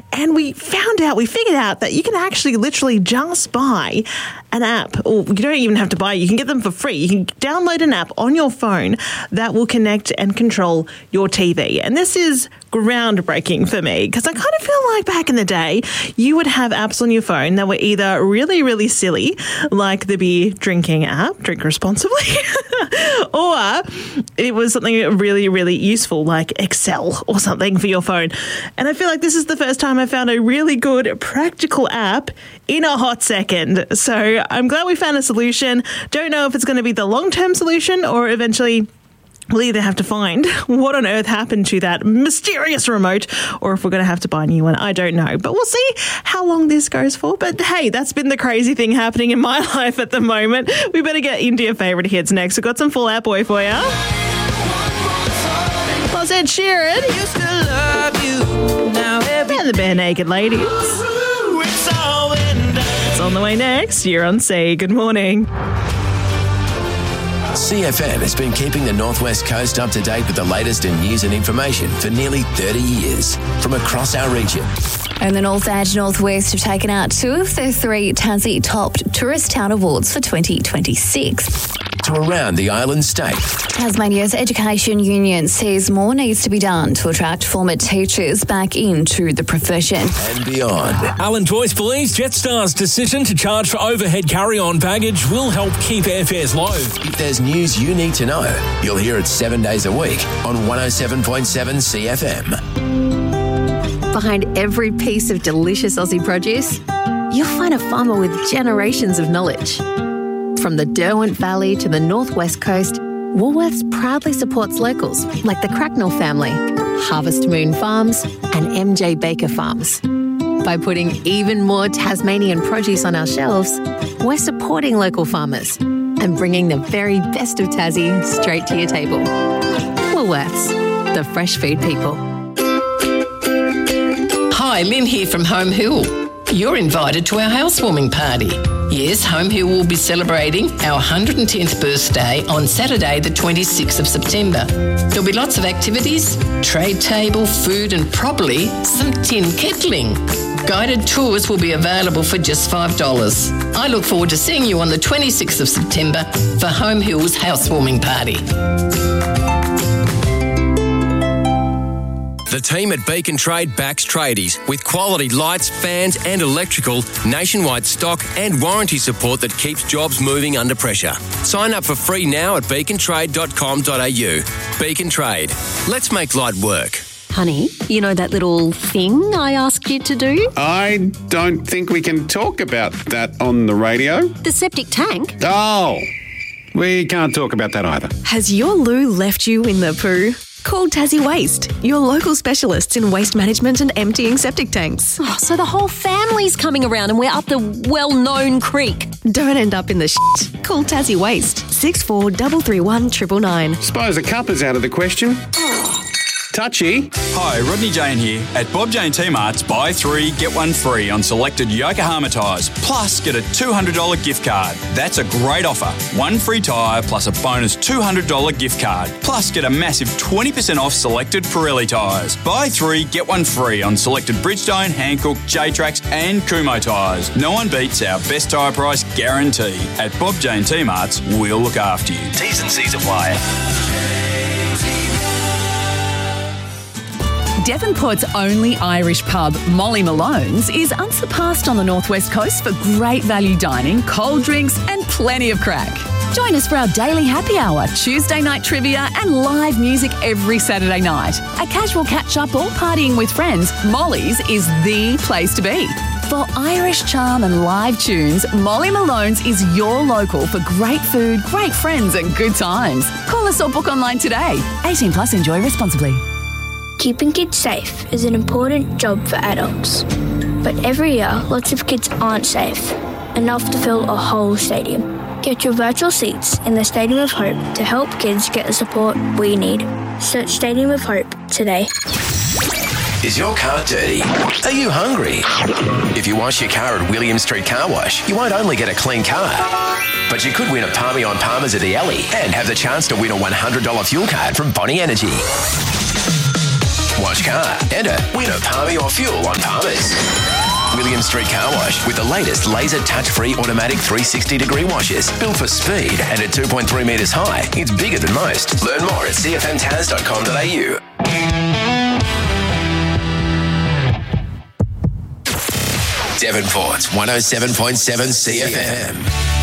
And we figured out that you can actually literally just buy an app, or you don't even have to buy it. You can get them for free. You can download an app on your phone that will connect and control your TV. And this is groundbreaking for me because I kind of feel like back in the day, you would have apps on your phone that were either really, really silly, like the beer drinking app, drink responsibly, or it was something really, really useful like Excel or something for your phone. And I feel like this is the first time I found a really good practical app in a hot second. So I'm glad we found a solution. Don't know if it's going to be the long-term solution or eventually we'll either have to find what on earth happened to that mysterious remote or if we're going to have to buy a new one. I don't know. But we'll see how long this goes for. But hey, that's been the crazy thing happening in my life at the moment. We better get into your favourite hits next. We've got some Fall Out Boy for you. Plus Ed Sheeran. Used to love you. Now and the Bare Naked Ladies. It's on the way next. You're on C. Good morning. CFM has been keeping the Northwest Coast up to date with the latest in news and information for nearly 30 years from across our region. And the North Edge Northwest have taken out 2 of their 3 Tassie Top Tourist Town Awards for 2026. To around the island state. Tasmania's Education Union says more needs to be done to attract former teachers back into the profession. And beyond. Alan Joyce believes Jetstar's decision to charge for overhead carry-on baggage will help keep airfares low. If there's news you need to know, you'll hear it 7 days a week on 107.7 CFM. Behind every piece of delicious Aussie produce, you'll find a farmer with generations of knowledge. From the Derwent Valley to the Northwest Coast, Woolworths proudly supports locals like the Cracknell family, Harvest Moon Farms and MJ Baker Farms. By putting even more Tasmanian produce on our shelves, we're supporting local farmers and bringing the very best of Tassie straight to your table. Woolworths, the fresh food people. Hi, Lynn here from Home Hill. You're invited to our housewarming party. Yes, Home Hill will be celebrating our 110th birthday on Saturday the 26th of September. There'll be lots of activities, trade table, food and probably some tin kettling. Guided tours will be available for just $5. I look forward to seeing you on the 26th of September for Home Hill's housewarming party. The team at Beacon Trade backs tradies with quality lights, fans and electrical, nationwide stock and warranty support that keeps jobs moving under pressure. Sign up for free now at beacontrade.com.au. Beacon Trade. Let's make light work. Honey, you know that little thing I asked you to do? I don't think we can talk about that on the radio. The septic tank? Oh, we can't talk about that either. Has your loo left you in the poo? Call Tassie Waste, your local specialists in waste management and emptying septic tanks. Oh, so the whole family's coming around and we're up the well-known creek. Don't end up in the shit. Call Tassie Waste, 6433 999. Suppose a cup is out of the question. Touchy. Hi, Rodney Jane here. At Bob Jane T-Mart's, buy 3, get 1 free on selected Yokohama tyres, plus get a $200 gift card. That's a great offer. 1 free tyre plus a bonus $200 gift card, plus get a massive 20% off selected Pirelli tyres. Buy 3, get 1 free on selected Bridgestone, Hankook, J-Trax and Kumho tyres. No one beats our best tyre price guarantee. At Bob Jane T-Mart's, we'll look after you. T's and C's apply. Devonport's only Irish pub, Molly Malone's, is unsurpassed on the Northwest Coast for great value dining, cold drinks and plenty of crack. Join us for our daily happy hour, Tuesday night trivia and live music every Saturday night. A casual catch-up or partying with friends, Molly's is the place to be. For Irish charm and live tunes, Molly Malone's is your local for great food, great friends and good times. Call us or book online today. 18 plus, enjoy responsibly. Keeping kids safe is an important job for adults. But every year, lots of kids aren't safe, enough to fill a whole stadium. Get your virtual seats in the Stadium of Hope to help kids get the support we need. Search Stadium of Hope today. Is your car dirty? Are you hungry? If you wash your car at William Street Car Wash, you won't only get a clean car, but you could win a Palmy on Palmers at the Alley and have the chance to win a $100 fuel card from Bonnie Energy. Wash car. Enter. Win a Palmy or fuel on Palmer's. William Street Car Wash with the latest laser touch-free automatic 360-degree washes. Built for speed and at 2.3 metres high, it's bigger than most. Learn more at cfmtaz.com.au. Devonport's 107.7 CFM.